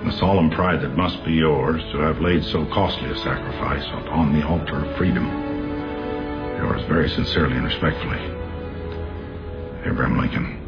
the solemn pride that must be yours to have laid so costly a sacrifice upon the altar of freedom. Yours very sincerely and respectfully, Abraham Lincoln.